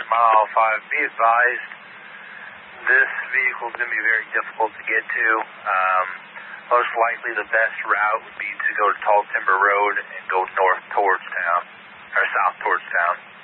mile 5. Be advised, this vehicle is going to be very difficult to get to. Most likely the best route would be to go to Tall Timber Road and go north towards town, or south towards town.